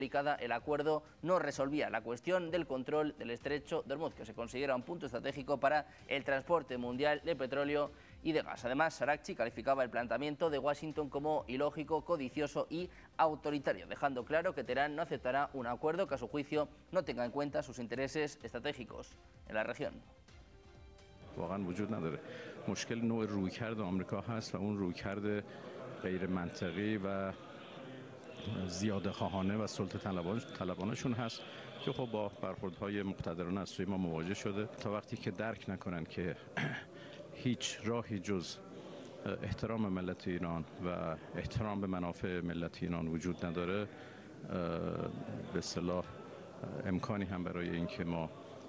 el acuerdo no resolvía la cuestión del control del estrecho de Hormuz, que se considera un punto estratégico para el transporte mundial de petróleo y de gas. Además, Araghchi calificaba el planteamiento de Washington como ilógico, codicioso y autoritario, dejando claro que Teherán no aceptará un acuerdo que a su juicio no tenga en cuenta sus intereses estratégicos en la región. واقعا وجود نداره. مشکل نوع رویکرد آمریکا هست و اون رویکرد غیر منطقی و زیاده خواهانه و سلطه طلبانشون هست که خب با برخوردهای مقتدرانه از سوی ما مواجه شده. تا وقتی که درک نکنن که هیچ راهی جز احترام ملت ایران و احترام به منافع ملت ایران وجود نداره، به اصطلاح امکانی هم برای اینکه ما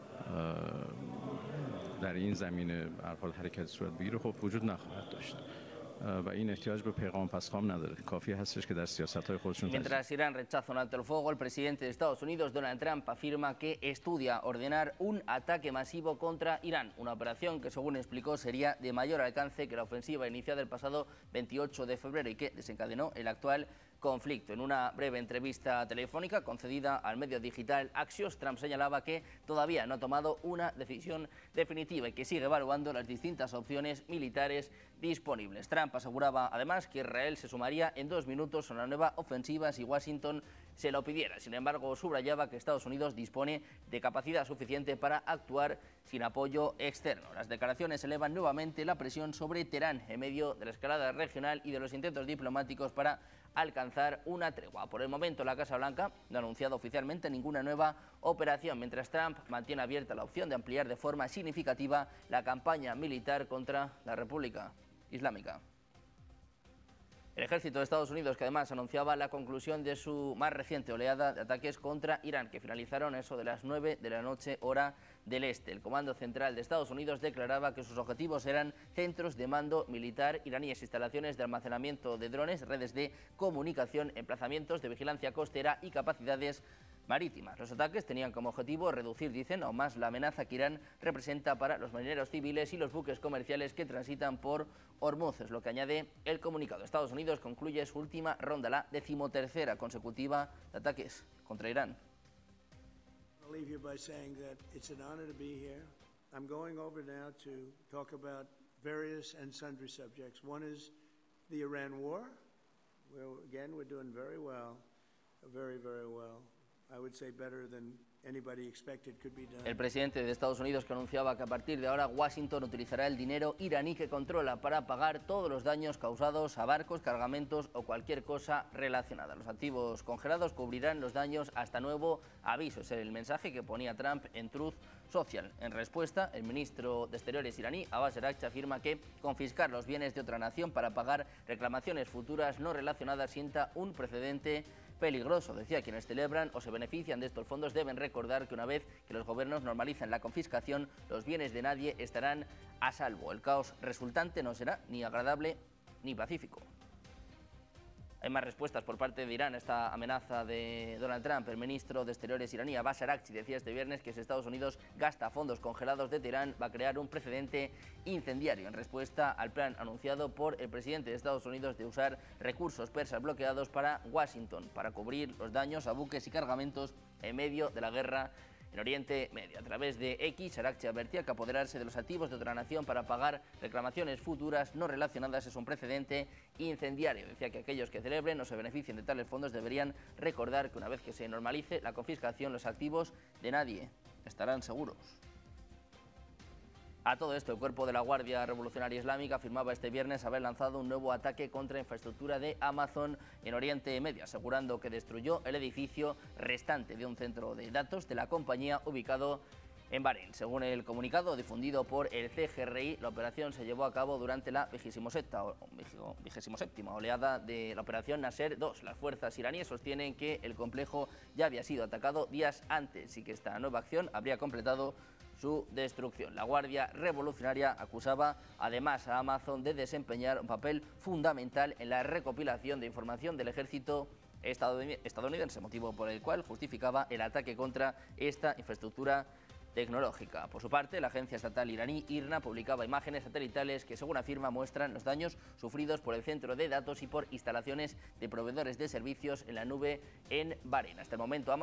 در این زمینه به هر حال حرکت صورت بگیره خب وجود نخواهد داشت. و این احتیاج به پیغام پسخام نداره. کافی هستش که در سیاست‌های خودشون. Mientras Irán rechaza un alto el fuego, el presidente de Estados Unidos, Donald Trump, afirma que estudia ordenar un ataque masivo contra Irán, una operación que, según explicó, sería de mayor alcance que la ofensiva iniciada el pasado 28 de febrero y que desencadenó el actual conflicto. En una breve entrevista telefónica concedida al medio digital Axios, Trump señalaba que todavía no ha tomado una decisión definitiva y que sigue evaluando las distintas opciones militares disponibles. Trump aseguraba además que Israel se sumaría en 2 minutos a una nueva ofensiva si Washington se lo pidiera. Sin embargo, subrayaba que Estados Unidos dispone de capacidad suficiente para actuar sin apoyo externo. Las declaraciones elevan nuevamente la presión sobre Teherán en medio de la escalada regional y de los intentos diplomáticos para alcanzar una tregua. Por el momento, la Casa Blanca no ha anunciado oficialmente ninguna nueva operación, mientras Trump mantiene abierta la opción de ampliar de forma significativa la campaña militar contra la República Islámica. El ejército de Estados Unidos, que además anunciaba la conclusión de su más reciente oleada de ataques contra Irán, que finalizaron eso de las 9 de la noche, hora del este. El Comando Central de Estados Unidos declaraba que sus objetivos eran centros de mando militar iraníes, instalaciones de almacenamiento de drones, redes de comunicación, emplazamientos de vigilancia costera y capacidades marítimas. Los ataques tenían como objetivo reducir, dicen, aún más la amenaza que Irán representa para los marineros civiles y los buques comerciales que transitan por Hormuz, es lo que añade el comunicado. Estados Unidos concluye su última ronda, la 13ª consecutiva de ataques contra Irán. I'll leave you by saying that it's an honor to be here. I'm going over now to talk about various and sundry subjects. One is the Iran war. Well, again, we're doing very well, very, very well. I would say better than anybody expected could be done. El presidente de Estados Unidos, que anunciaba que a partir de ahora Washington utilizará el dinero iraní que controla para pagar todos los daños causados a barcos, cargamentos o cualquier cosa relacionada. Los activos congelados cubrirán los daños hasta nuevo aviso. Ese es el mensaje que ponía Trump en Truth Social. En respuesta, el ministro de Exteriores iraní, Abbas Araghchi, afirma que confiscar los bienes de otra nación para pagar reclamaciones futuras no relacionadas sienta un precedente peligroso. Decía, quienes celebran o se benefician de estos fondos deben recordar que una vez que los gobiernos normalicen la confiscación, los bienes de nadie estarán a salvo. El caos resultante no será ni agradable ni pacífico. Hay más respuestas por parte de Irán a esta amenaza de Donald Trump. El ministro de Exteriores iraní, Abbas Araghchi, decía este viernes que si Estados Unidos gasta fondos congelados de Teherán va a crear un precedente incendiario en respuesta al plan anunciado por el presidente de Estados Unidos de usar recursos persas bloqueados para Washington para cubrir los daños a buques y cargamentos en medio de la guerra en Oriente Medio. A través de X, Araghchi advertía que apoderarse de los activos de otra nación para pagar reclamaciones futuras no relacionadas es un precedente incendiario. Decía que aquellos que celebren o se beneficien de tales fondos deberían recordar que una vez que se normalice la confiscación, los activos de nadie estarán seguros. A todo esto, el cuerpo de la Guardia Revolucionaria Islámica afirmaba este viernes haber lanzado un nuevo ataque contra infraestructura de Amazon en Oriente Medio, asegurando que destruyó el edificio restante de un centro de datos de la compañía ubicado en Bahrein. Según el comunicado difundido por el CGRI, la operación se llevó a cabo durante la 27ª oleada de la operación Nasser II. Las fuerzas iraníes sostienen que el complejo ya había sido atacado días antes y que esta nueva acción habría completado su destrucción. La Guardia Revolucionaria acusaba además a Amazon de desempeñar un papel fundamental en la recopilación de información del ejército estadounidense, motivo por el cual justificaba el ataque contra esta infraestructura tecnológica. Por su parte, la agencia estatal iraní IRNA publicaba imágenes satelitales que, según afirma, muestran los daños sufridos por el centro de datos y por instalaciones de proveedores de servicios en la nube en Bahrein. Hasta el momento,